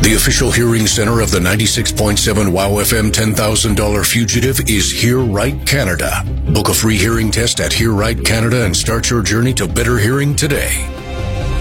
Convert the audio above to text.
The official hearing center of the 96.7 WOW FM $10,000 fugitive is Hear Right Canada. Book a free hearing test at Hear Right Canada and start your journey to better hearing today.